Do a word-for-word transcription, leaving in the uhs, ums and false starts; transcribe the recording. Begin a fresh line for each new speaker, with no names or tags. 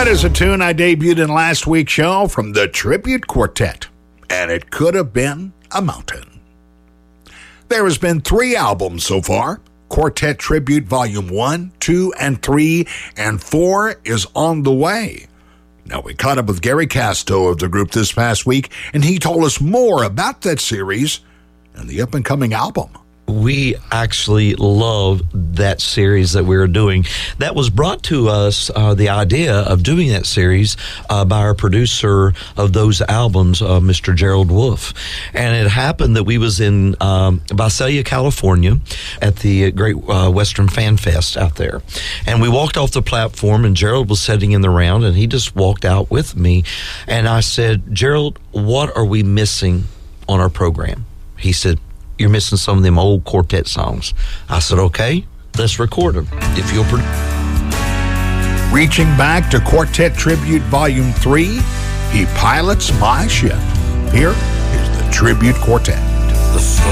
That is a tune I debuted in last week's show from the Tribute Quartet, and it could have been a mountain. There has been three albums so far. Quartet Tribute Volume one, two, and three, and four is on the way. Now, we caught up with Gary Casto of the group this past week, and he told us more about that series and the up-and-coming album.
We actually love that series that we were doing. That was brought to us, uh, the idea of doing that series uh, by our producer of those albums, uh, Mister Gerald Wolf. And it happened that we was in um, Visalia, California at the Great uh, Western Fan Fest out there. And we walked off the platform, and Gerald was sitting in the round, and he just walked out with me. And I said, Gerald, what are we missing on our program? He said, you're missing some of them old quartet songs. I said, okay, let's record them. If you'll pro-
Reaching back to Quartet Tribute Volume three, he pilots my ship. Here is the Tribute Quartet.
The